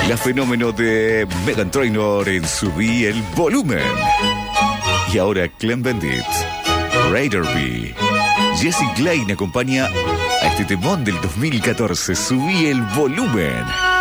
La Fenómeno de Meghan Trainor en Subí el Volumen. Y ahora Clem Bandit, Raider B. Jessie Klein acompaña a este temón del 2014, Subí el Volumen.